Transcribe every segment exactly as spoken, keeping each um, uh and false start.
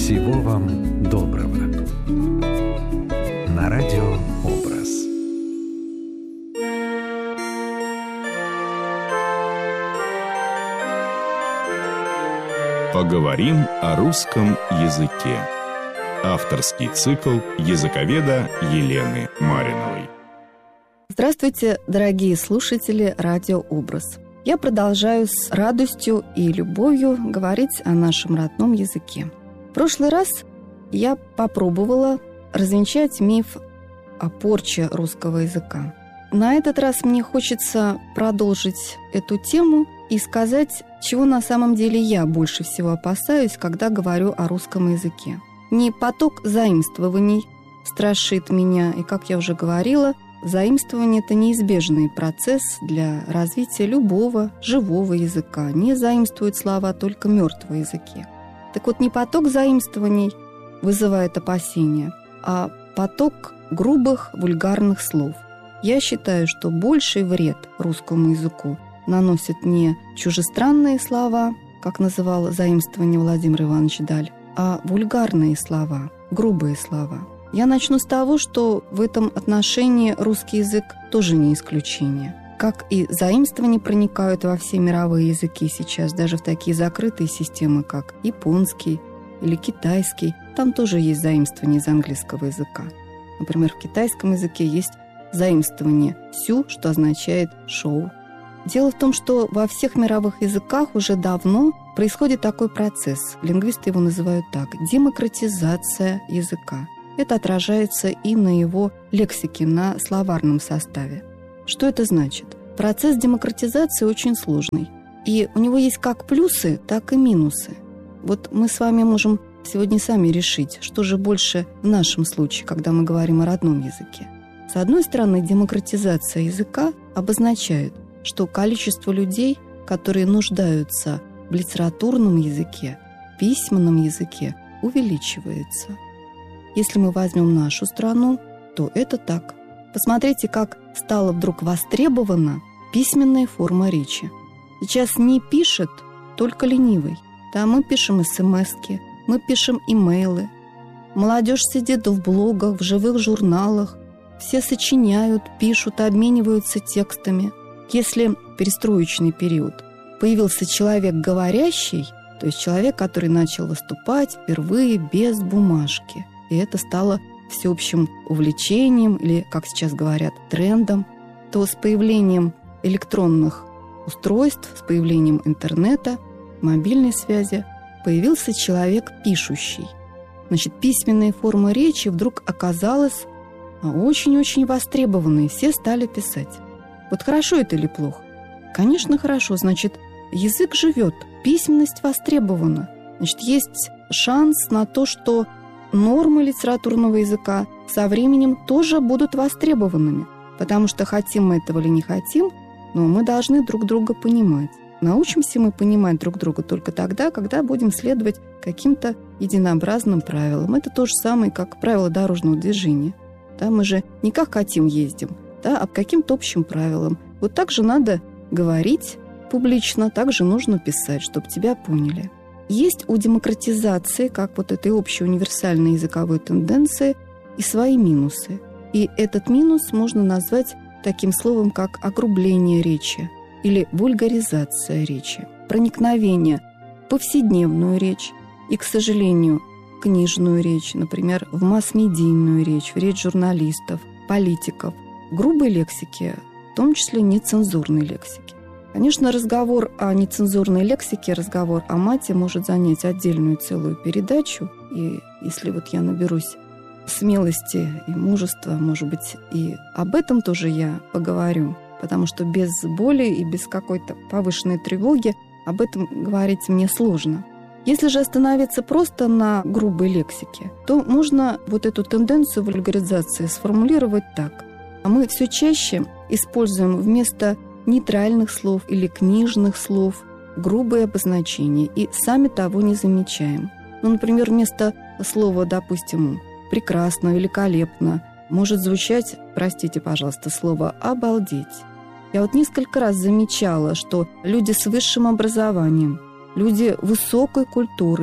Всего вам доброго. На радио «Образ». Поговорим о русском языке. Авторский цикл языковеда Елены Мариновой. Здравствуйте, дорогие слушатели радио «Образ». Я продолжаю с радостью и любовью говорить о нашем родном языке. В прошлый раз я попробовала развенчать миф о порче русского языка. На этот раз мне хочется продолжить эту тему и сказать, чего на самом деле я больше всего опасаюсь, когда говорю о русском языке. Не поток заимствований страшит меня, и, как я уже говорила, заимствование – это неизбежный процесс для развития любого живого языка. Не заимствуют слова только мертвые языки. Так вот, не поток заимствований вызывает опасения, а поток грубых, вульгарных слов. Я считаю, что больший вред русскому языку наносят не чужестранные слова, как называл заимствование Владимир Иванович Даль, а вульгарные слова, грубые слова. Я начну с того, что в этом отношении русский язык тоже не исключение. Как и заимствования проникают во все мировые языки сейчас, даже в такие закрытые системы, как японский или китайский, там тоже есть заимствование из английского языка. Например, в китайском языке есть заимствование «сю», что означает «шоу». Дело в том, что во всех мировых языках уже давно происходит такой процесс. Лингвисты его называют так – демократизация языка. Это отражается и на его лексике, на словарном составе. Что это значит? Процесс демократизации очень сложный. И у него есть как плюсы, так и минусы. Вот мы с вами можем сегодня сами решить, что же больше в нашем случае, когда мы говорим о родном языке. С одной стороны, демократизация языка обозначает, что количество людей, которые нуждаются в литературном языке, письменном языке, увеличивается. Если мы возьмем нашу страну, то это так. Посмотрите, как стала вдруг востребована письменная форма речи. Сейчас не пишет только ленивый. Да, мы пишем смски, мы пишем имейлы. Молодежь сидит в блогах, в живых журналах. Все сочиняют, пишут, обмениваются текстами. Если в перестроечный период появился человек говорящий, то есть человек, который начал выступать впервые без бумажки, и это стало всеобщим увлечением или, как сейчас говорят, трендом, то с появлением электронных устройств, с появлением интернета, мобильной связи появился человек пишущий. Значит, письменная форма речи вдруг оказалась очень-очень востребованной, все стали писать. Вот хорошо это или плохо? Конечно, хорошо. Значит, язык живет, письменность востребована. Значит, есть шанс на то, что нормы литературного языка со временем тоже будут востребованными. Потому что хотим мы этого или не хотим, но мы должны друг друга понимать. Научимся мы понимать друг друга только тогда, когда будем следовать каким-то единообразным правилам. Это то же самое, как правила дорожного движения. Да, мы же не как хотим ездим, да, а по каким-то общим правилам. Вот так же надо говорить публично, так же нужно писать, чтобы тебя поняли. Есть у демократизации, как вот этой общей универсальной языковой тенденции, и свои минусы. И этот минус можно назвать таким словом, как огрубление речи или вульгаризация речи, проникновение в повседневную речь и, к сожалению, книжную речь, например, в масс-медийную речь, в речь журналистов, политиков, грубой лексики, в том числе нецензурной лексики. Конечно, разговор о нецензурной лексике, разговор о мате может занять отдельную целую передачу. И если вот я наберусь смелости и мужества, может быть, и об этом тоже я поговорю, потому что без боли и без какой-то повышенной тревоги об этом говорить мне сложно. Если же остановиться просто на грубой лексике, то можно вот эту тенденцию вульгаризации сформулировать так. А мы все чаще используем вместо нейтральных слов или книжных слов грубые обозначения и сами того не замечаем. Ну, например, вместо слова, допустим, «прекрасно», «великолепно» может звучать, простите, пожалуйста, слово «обалдеть». Я вот несколько раз замечала, что люди с высшим образованием, люди высокой культуры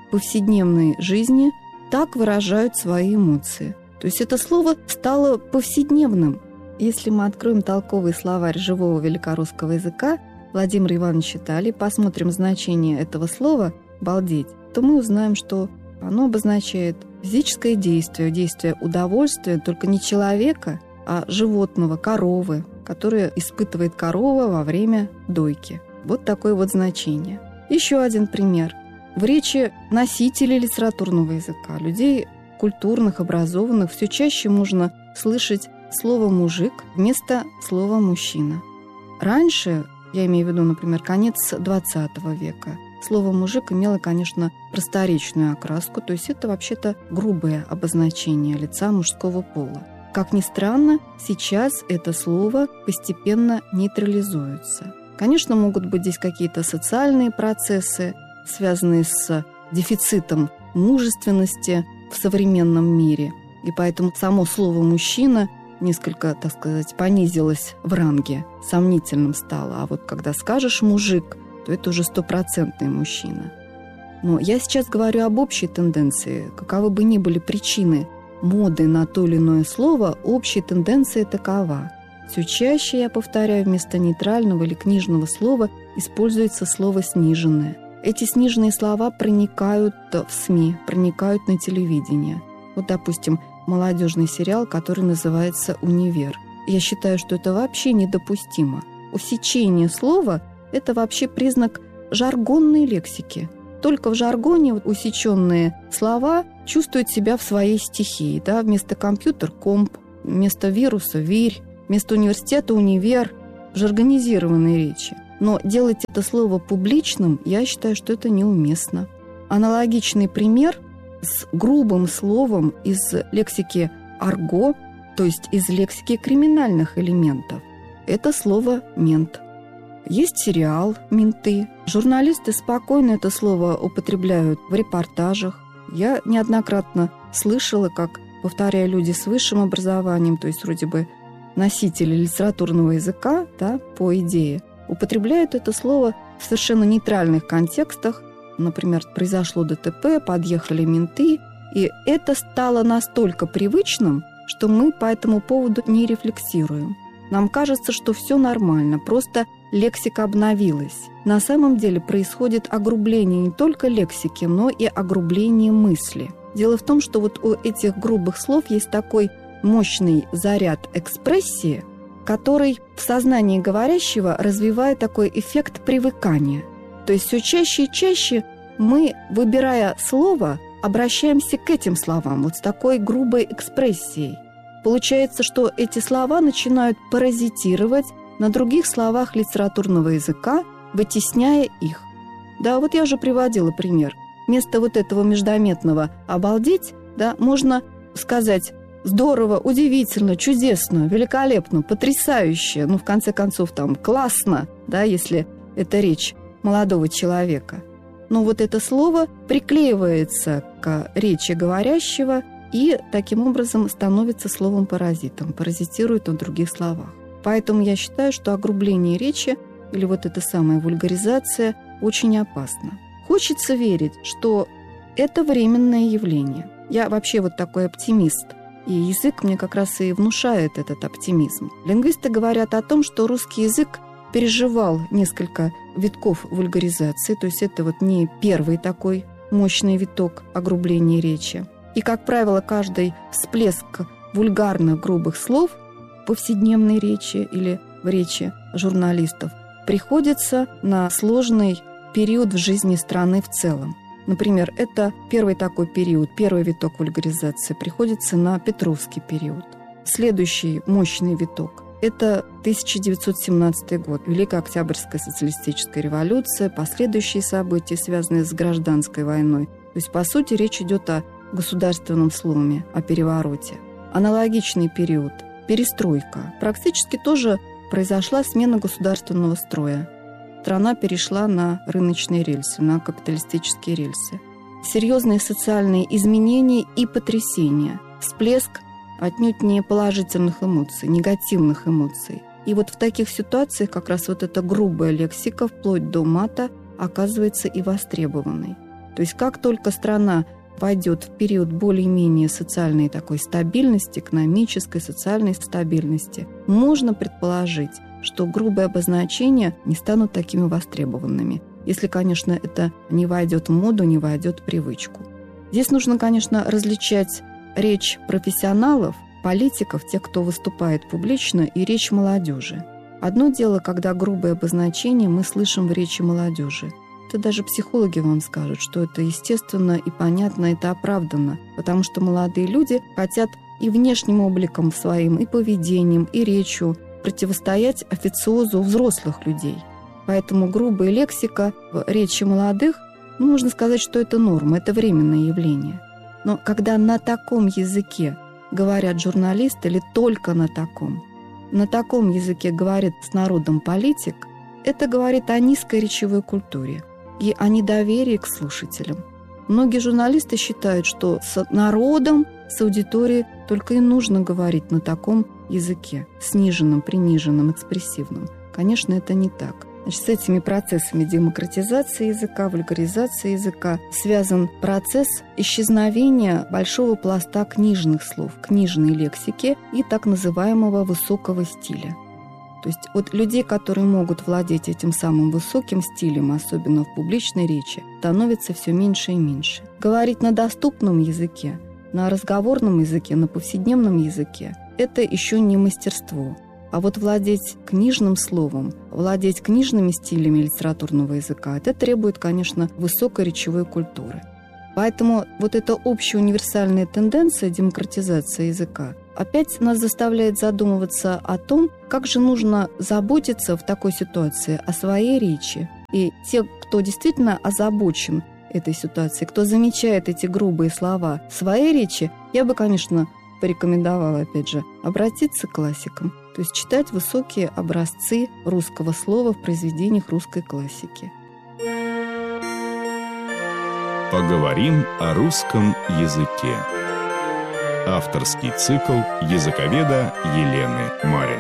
повседневной жизни так выражают свои эмоции. То есть это слово стало повседневным. Если мы откроем толковый словарь живого великорусского языка Владимира Ивановича Тали, посмотрим значение этого слова «балдеть», то мы узнаем, что оно обозначает физическое действие, действие удовольствия, только не человека, а животного, коровы, которое испытывает корова во время дойки. Вот такое вот значение. Еще один пример. В речи носителей литературного языка, людей культурных, образованных, все чаще можно слышать слово «мужик» вместо слова «мужчина». Раньше, я имею в виду, например, конец двадцатого века, слово «мужик» имело, конечно, просторечную окраску, то есть это вообще-то грубое обозначение лица мужского пола. Как ни странно, сейчас это слово постепенно нейтрализуется. Конечно, могут быть здесь какие-то социальные процессы, связанные с дефицитом мужественности в современном мире, и поэтому само слово «мужчина» несколько, так сказать, понизилось в ранге, сомнительным стало. А вот когда скажешь «мужик», то это уже стопроцентный мужчина. Но я сейчас говорю об общей тенденции. Каковы бы ни были причины моды на то или иное слово, общая тенденция такова. Все чаще, я повторяю, вместо нейтрального или книжного слова используется слово «сниженное». Эти сниженные слова проникают в СМИ, проникают на телевидение. Вот, допустим, молодежный сериал, который называется «Универ». Я считаю, что это вообще недопустимо. Усечение слова – это вообще признак жаргонной лексики. Только в жаргоне усеченные слова чувствуют себя в своей стихии. Да? Вместо компьютер – комп, вместо вируса – вирь, вместо университета – универ, в жаргонизированной речи. Но делать это слово публичным, я считаю, что это неуместно. Аналогичный пример с грубым словом из лексики арго, то есть из лексики криминальных элементов. Это слово «мент». Есть сериал «Менты». Журналисты спокойно это слово употребляют в репортажах. Я неоднократно слышала, как, повторяя, люди с высшим образованием, то есть вроде бы носители литературного языка, да, по идее, употребляют это слово в совершенно нейтральных контекстах. Например, произошло ДТП, подъехали менты, и это стало настолько привычным, что мы по этому поводу не рефлексируем. Нам кажется, что все нормально, просто лексика обновилась. На самом деле происходит огрубление не только лексики, но и огрубление мысли. Дело в том, что вот у этих грубых слов есть такой мощный заряд экспрессии, который в сознании говорящего развивает такой эффект привыкания. То есть все чаще и чаще мы, выбирая слово, обращаемся к этим словам вот с такой грубой экспрессией. Получается, что эти слова начинают паразитировать на других словах литературного языка, вытесняя их. Да, вот я уже приводила пример. Вместо вот этого междометного «обалдеть», да, можно сказать «здорово», «удивительно», «чудесно», «великолепно», «потрясающе», ну, в конце концов, там, «классно», да, если это речь молодого человека. Но вот это слово приклеивается к речи говорящего и таким образом становится словом-паразитом, паразитирует на других словах. Поэтому я считаю, что огрубление речи или вот эта самая вульгаризация очень опасна. Хочется верить, что это временное явление. Я вообще вот такой оптимист, и язык мне как раз и внушает этот оптимизм. Лингвисты говорят о том, что русский язык переживал несколько витков вульгаризации, то есть это вот не первый такой мощный виток огрубления речи. И, как правило, каждый всплеск вульгарных грубых слов в повседневной речи или в речи журналистов приходится на сложный период в жизни страны в целом. Например, это первый такой период, первый виток вульгаризации приходится на Петровский период. Следующий мощный виток – это тысяча девятьсот семнадцатый год, Великая Октябрьская социалистическая революция, последующие события, связанные с гражданской войной. То есть, по сути, речь идет о государственном сломе, о перевороте. Аналогичный период – перестройка. Практически тоже произошла смена государственного строя. Страна перешла на рыночные рельсы, на капиталистические рельсы. Серьезные социальные изменения и потрясения. Всплеск отнюдь не положительных эмоций, негативных эмоций. И вот в таких ситуациях как раз вот эта грубая лексика, вплоть до мата, оказывается и востребованной. То есть как только страна войдет в период более-менее социальной такой стабильности, экономической, социальной стабильности, можно предположить, что грубые обозначения не станут такими востребованными, если, конечно, это не войдет в моду, не войдет в привычку. Здесь нужно, конечно, различать речь профессионалов, политиков, тех, кто выступает публично, и речь молодежи. Одно дело, когда грубые обозначения мы слышим в речи молодежи. Это даже психологи вам скажут, что это естественно и понятно, это оправданно, потому что молодые люди хотят и внешним обликом своим, и поведением, и речью противостоять официозу взрослых людей. Поэтому грубая лексика в речи молодых, ну, можно сказать, что это норма, это временное явление. Но когда на таком языке говорят журналисты или только на таком, на таком языке говорит с народом политик, это говорит о низкой речевой культуре и о недоверии к слушателям. Многие журналисты считают, что с народом, с аудиторией только и нужно говорить на таком языке, сниженном, приниженном, экспрессивном. Конечно, это не так. Значит, с этими процессами демократизации языка, вульгаризации языка связан процесс исчезновения большого пласта книжных слов, книжной лексики и так называемого высокого стиля. То есть от людей, которые могут владеть этим самым высоким стилем, особенно в публичной речи, становится все меньше и меньше. Говорить на доступном языке, на разговорном языке, на повседневном языке – это еще не мастерство. А вот владеть книжным словом, владеть книжными стилями литературного языка, это требует, конечно, высокой речевой культуры. Поэтому вот эта общая универсальная тенденция демократизации языка опять нас заставляет задумываться о том, как же нужно заботиться в такой ситуации о своей речи. И те, кто действительно озабочен этой ситуацией, кто замечает эти грубые слова в своей речи, я бы, конечно, порекомендовала, опять же, обратиться к классикам, то есть читать высокие образцы русского слова в произведениях русской классики. Поговорим о русском языке. Авторский цикл языковеда Елены Мариновой.